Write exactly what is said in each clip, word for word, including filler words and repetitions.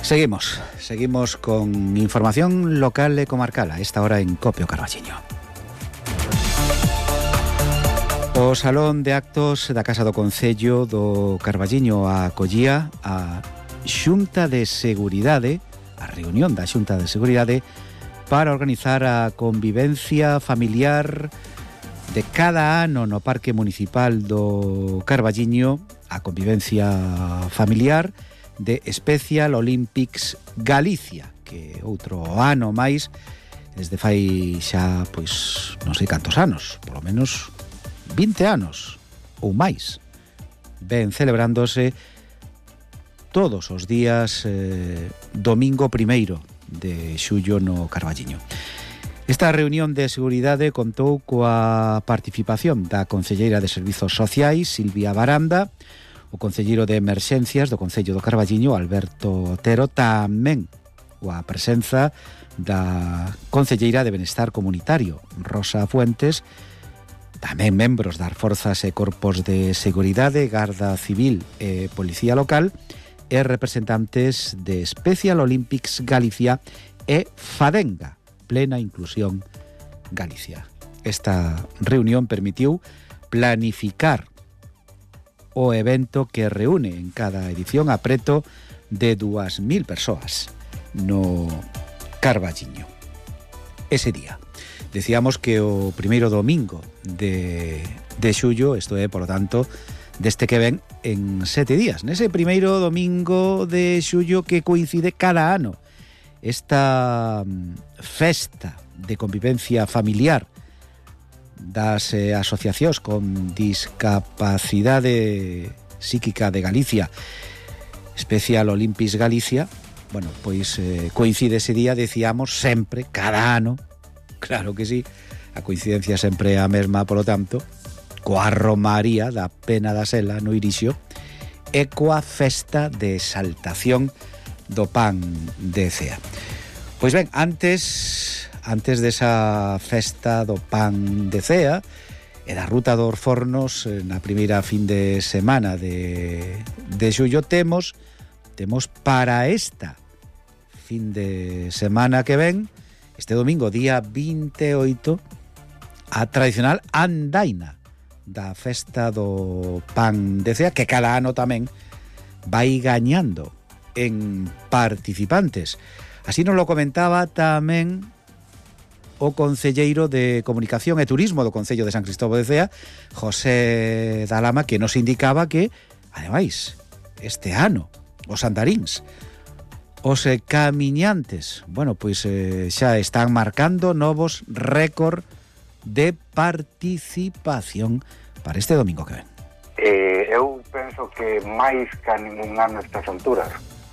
Seguimos, seguimos con información local e comarcal a esta hora en Copio Carballiño. O Salón de Actos da Casa do Concello do Carballiño acollía a Xunta de Seguridade, a reunión da Xunta de Seguridade para organizar a convivencia familiar de cada ano no Parque Municipal do Carballiño, a convivencia familiar de Special Olympics Galicia, que outro ano máis, desde fai xa, pois, non sei cantos anos, polo menos vinte anos ou máis, ven celebrándose todos os días eh, domingo primeiro de xullo no Carballiño. Esta reunión de seguridade contou coa participación da concelleira de Servizos Sociais, Silvia Baranda, o concelleiro de Emerxencias do Concello do Carballiño, Alberto Otero, tamén coa presenza da concelleira de Benestar Comunitario, Rosa Fuentes, tamén membros das forzas e corpos de seguridade, Garda Civil e Policía Local, e representantes de Special Olympics Galicia e Fadenga, Plena Inclusión Galicia. Esta reunión permitiu planificar o evento que reúne en cada edición a preto de dúas mil persoas no Carballiño. Ese día decíamos que o primeiro domingo de, de xullo, isto é, por lo tanto, deste que ven en sete días, nese primeiro domingo de xullo que coincide cada ano esta festa de convivencia familiar das eh, asociacións con discapacidade psíquica de Galicia, Special Olympics Galicia. Bueno, pois eh, coincide ese día, decíamos, sempre, cada ano, claro que sí, a coincidencia sempre é a mesma, polo tanto, coa romaría da Pena da Sela no Irixo e coa festa de exaltación do pan de Cea. Pois ben, antes antes desa festa do pan de Cea e da Ruta dos Fornos na primeira fin de semana de, de xullo temos temos para esta fin de semana que ven, este domingo, día vinte e oito, a tradicional andaina da festa do pan de Cea, que cada ano tamén vai gañando en participantes. Así nos lo comentaba tamén o concelleiro de Comunicación e Turismo do Concello de San Cristóbal de Cea, José Dalama, que nos indicaba que, ademais, este ano, os andaríns, os camiñantes, bueno, pois eh, xa están marcando novos récord de participación para este domingo que ven. Eh, eu penso que máis que a ningún ano estas alturas,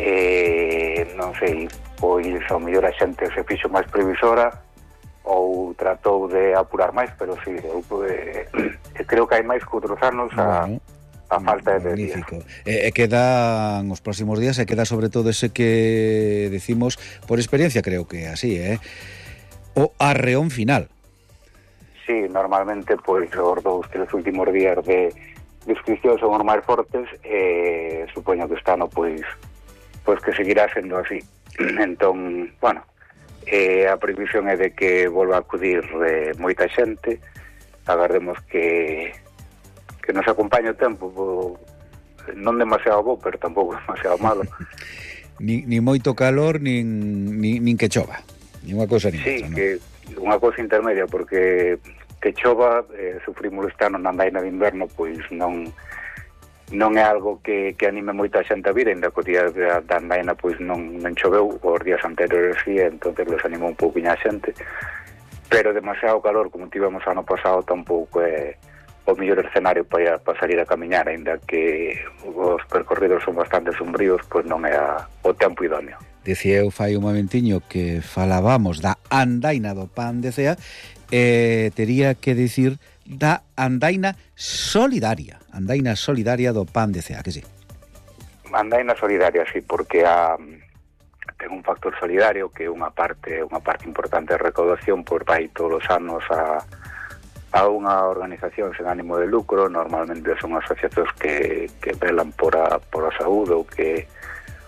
eh, non sei, pois ao mellor a xente se fixo máis previsora ou tratou de apurar máis, pero sí, eu eh, creo que hai máis que outros anos a, bueno, a falta de días. E, e quedan os próximos días, e queda sobre todo ese que decimos por experiencia, creo que así, eh? O arreón final. Sí, normalmente, pois, os dous, tres últimos días de inscripción son os máis fortes, e supoño que este ano, pois, pois que seguirá sendo así. Entón, bueno, eh, a previsión é de que volva a acudir eh, moita xente. Agardemos que que nos acompañe o tempo, bo, non demasiado bo, pero tampouco demasiado malo. ni, ni moito calor, nin, nin, nin que chova, ni unha cousa ni sí, outra, que unha cousa intermedia, porque que chova, eh, sufrimos este ano na andaina de inverno, pois non non é algo que, que anime moita xente a vir, ainda que o día da, da andaina pois non, non choveu, os días anteriores sí, entonces les animou un pouquinho a xente, pero demasiado calor, como tivemos ano pasado, tampouco é o mellor escenario para, para salir a camiñar, ainda que os percorridos son bastante sombríos, pois non é a, o tempo idóneo. Dicía eu fai un momentiño que falábamos da andaina do pan de Cea, e tería que dicir da andaina solidaria, andaina solidaria do pan de Cea, que sí? Andaina solidaria, sí, porque a, ten un factor solidario que é unha parte unha parte importante de recaudación, por vai todos os anos a, a unha organización sen ánimo de lucro, normalmente son asociacións que, que velan por a, por a saúde ou que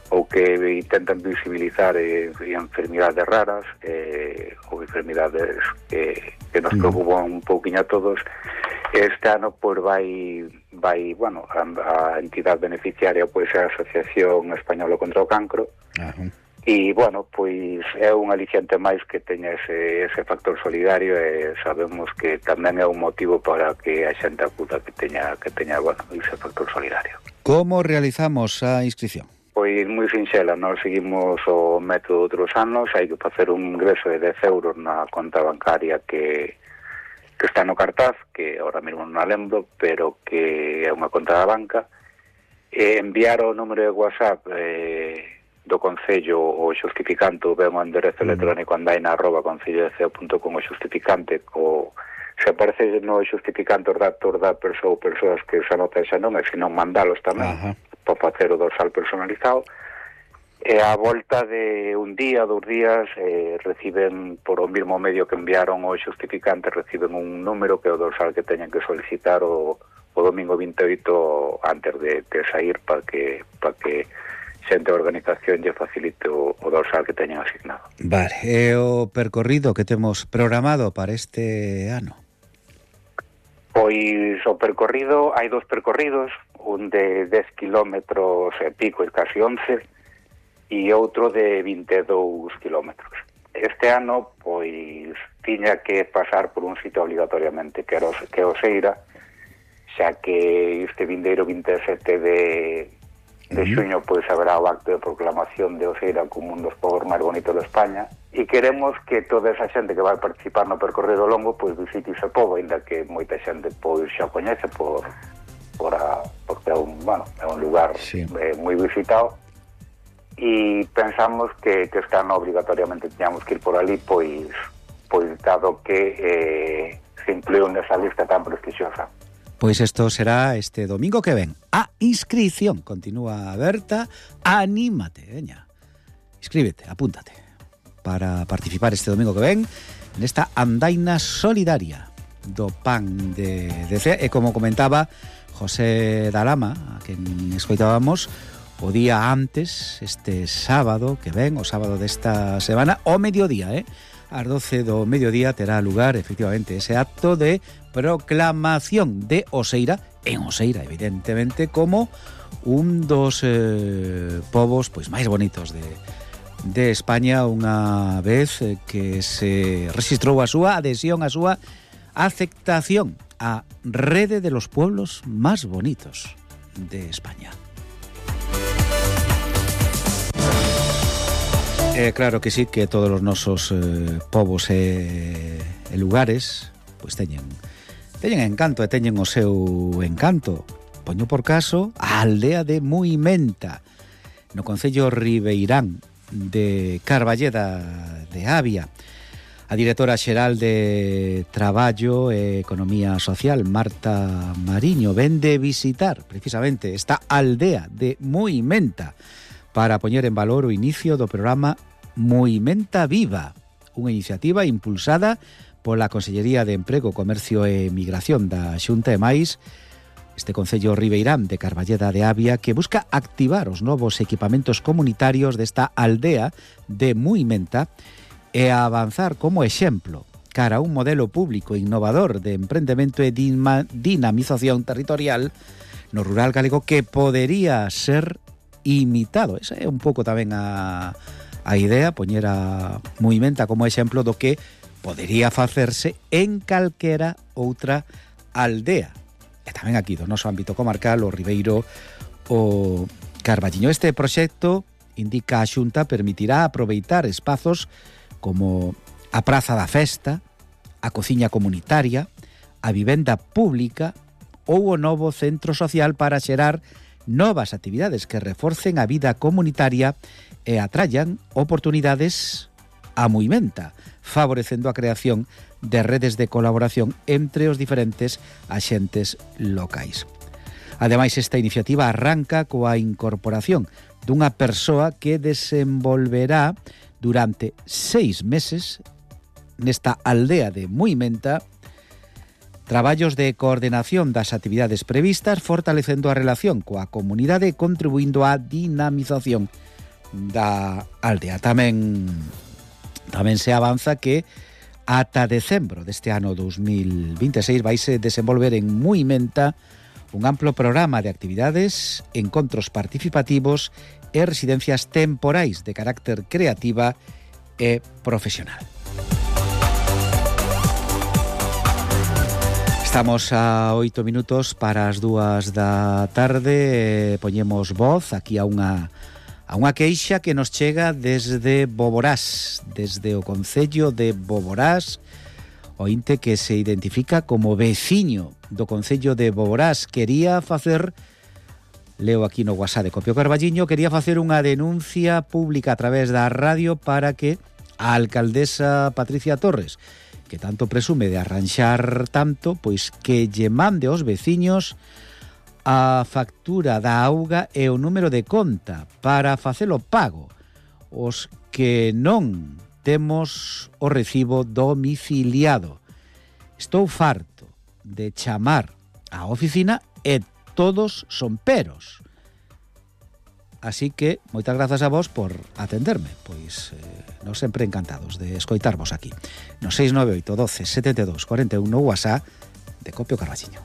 o que intentan visibilizar eh, enfermidades raras eh, ou enfermidades que, que nos preocupan un pouquinho a todos. Este ano pois vai vai, bueno, a, a entidade beneficiaria pois é a Asociación Española contra o Cancro. Uh-huh. E, bueno, pois é un aliciente máis que teña ese, ese factor solidario, e sabemos que tamén é un motivo para que a xente acuda que teña, que teña, bueno, ese factor solidario. Como realizamos a inscripción? Pois moi sinxela, nós seguimos o método de outros anos, hai que facer un ingreso de dez euros na conta bancaria que, que está no cartaz, que ahora mesmo non a lembro, pero que é unha conta da banca, e enviar o número de WhatsApp eh, do Concello o xustificante, ben o enderezo electrónico andaina arroba concello de ceo punto com, o xustificante, o, se aparece no xustificante os datos da persoa ou persoas que se anotan xa non, e se non mandalos tamén. Ajá. Para facer o dorsal personalizado, e a volta de un día, dous días, eh, reciben por o mesmo medio que enviaron o xustificante, reciben un número que é o dorsal que teñen que solicitar o, o domingo vinte e oito antes de, de sair, para que para que xente da organización lle facilite o, o dorsal que teñen asignado. Vale, e o percorrido que temos programado para este ano? Pois o percorrido, hai dos percorridos, un de dez kilómetros e pico, e casi once, e outro de vinte e dous kilómetros. Este ano, pois, tiña que pasar por un sitio obligatoriamente, que era o, que é Oseira, xa que este vindeiro vinte e sete de, de xuño, pois, haberá o acto de proclamación de Oseira como un dos povos máis bonitos de España, e queremos que toda esa xente que vai participar no percorrido longo, pois, visite ese povo, ainda que moita xente, pois, xa coñece por, por a, porque é un, bueno, é un lugar sí. eh, moi visitado, e pensamos que, que este ano obligatoriamente tiñamos que ir por ali, pois, pois dado que eh, se incluiu nesa lista tan prestixiosa. Pois isto será este domingo que ven. A inscripción continúa aberta. Anímate, veña. Inscríbete, apúntate para participar este domingo que ven nesta andaina solidaria do pan de, de Cea. E como comentaba José Dalama, a quen escoitábamos, o día antes, este sábado que ven, o sábado desta semana, o mediodía, eh? Ás doce do mediodía terá lugar, efectivamente, ese acto de proclamación de Oseira, en Oseira, evidentemente, como un dos eh, povos pois máis bonitos de, de España, unha vez eh, que se registrou a súa adhesión, a súa aceptación a rede de los pueblos máis bonitos de España. Eh, claro que sí, que todos os nosos eh, povos e, e lugares pois teñen teñen encanto e teñen o seu encanto. Poño por caso a aldea de Muimenta, no concello ribeirán de Carballeda de Avia. A directora xeral de Traballo e Economía Social, Marta Mariño, ven de visitar precisamente esta aldea de Muimenta para poñer en valor o inicio do programa Muimenta Viva, unha iniciativa impulsada pola Consellería de Emprego, Comercio e Migración da Xunta e máis este concello ribeirán de Carballeda de Avia, que busca activar os novos equipamentos comunitarios desta aldea de Muimenta e avanzar como exemplo cara a un modelo público innovador de emprendemento e dinamización territorial no rural galego que podería ser imitado. Esa é un pouco tamén a, a idea, poñer a Muimenta como exemplo do que podería facerse en calquera outra aldea. E tamén aquí do noso ámbito comarcal, o Ribeiro, o Carballiño. Este proxecto, indica a Xunta, permitirá aproveitar espazos como a Praza da Festa, a cociña comunitaria, a vivenda pública ou o novo centro social para xerar novas actividades que reforcen a vida comunitaria e atrayan oportunidades a Muimenta, favorecendo a creación de redes de colaboración entre os diferentes axentes locais. Ademais, esta iniciativa arranca coa incorporación dunha persoa que desenvolverá durante seis meses nesta aldea de Muimenta traballos de coordenación das actividades previstas, fortalecendo a relación coa comunidade e contribuindo á dinamización da aldea. Tamén tamén se avanza que ata decembro deste ano dos mil veintiséis vaise desenvolver en Muimenta un amplo programa de actividades, encontros participativos e residencias temporais de carácter creativa e profesional. Estamos a oito minutos para as dúas da tarde. Poñemos voz aquí a unha a unha queixa que nos chega desde Boborás, desde o concello de Boborás, ointe que se identifica como veciño do concello de Boborás. Quería facer, leo aquí no WhatsApp de Copio Carballiño, quería facer unha denuncia pública a través da radio para que a alcaldesa Patricia Torres, que tanto presume de arranxar tanto, pois que lle mande aos veciños a factura da auga e o número de conta para facelo pago, os que non temos o recibo domiciliado. Estou farto de chamar á oficina e todos son peros. Así que, moitas grazas a vos por atenderme, pois eh, nos sempre encantados de escoitarvos aquí. No seis nove oito, doce, setenta e dous, cuarenta e un no WhatsApp de Copio Carballiño.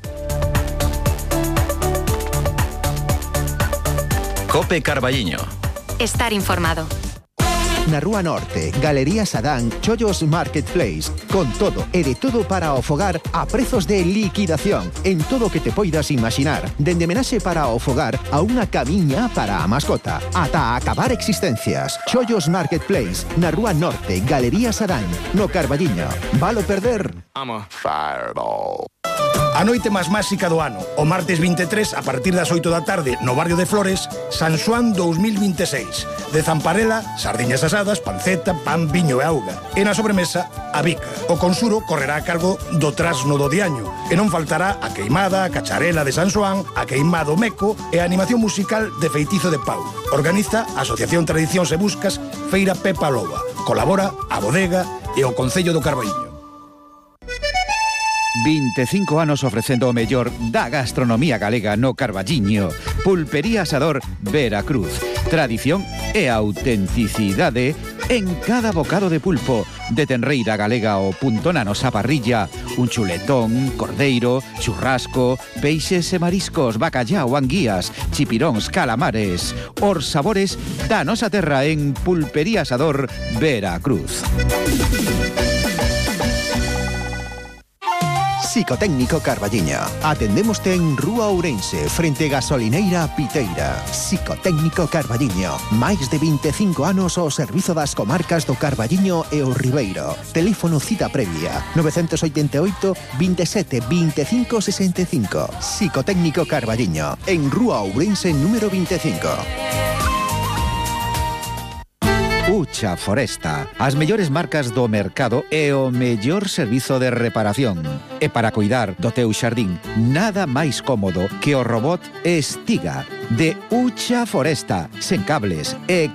Cope Carballiño. Estar informado. Na Rúa Norte, Galería Sadán, Chollos Marketplace. Con todo e de todo para o fogar a prezos de liquidación. En todo o que te poidas imaginar. Dende menaxe para o fogar a unha camiña para a mascota. Ata acabar existencias. Chollos Marketplace. Na Rúa Norte, Galería Sadán. No Carballiño. Valo perder? Vamos. Fireball. A noite máis máxica do ano, o martes vinte e tres, a partir das oito da tarde, no barrio de Flores, San Xoán dos mil vinte e seis. De Zamparela, sardiñas asadas, panceta, pan, viño e auga. E na sobremesa, a bica. O consuro correrá a cargo do trasno do diaño. E non faltará a queimada, a cacharela de San Xoán, a queimado meco e a animación musical de Feitizo de Pau. Organiza a Asociación Tradicións e Buscas Feira Pepa Loba. Colabora a Bodega e o Concello do Carballiño. vinte e cinco anos ofrecendo o mellor da gastronomía galega no Carballiño. Pulpería Asador Veracruz. Tradición e autenticidade en cada bocado de pulpo. De tenreira galega ao punto na nosa parrilla. Un chuletón, cordeiro, churrasco, peixes e mariscos, bacallao, anguías, chipiróns, calamares. Os sabores da nosa terra en Pulpería Asador Veracruz. Psicotécnico Carballiño. Atendémoste en Rúa Ourense, frente Gasolineira Piteira. Psicotécnico Carballiño. Máis de vinte e cinco anos ao servizo das comarcas do Carballiño e o Ribeiro. Teléfono cita previa nove oito oito, veintisiete, veinticinco sesenta e cinco. Psicotécnico Carballiño. En Rúa Ourense número vinte e cinco. Ucha Foresta, as mellores marcas do mercado e o mellor servizo de reparación. E para cuidar do teu xardín, nada máis cómodo que o robot Estiga de Ucha Foresta, sen cables e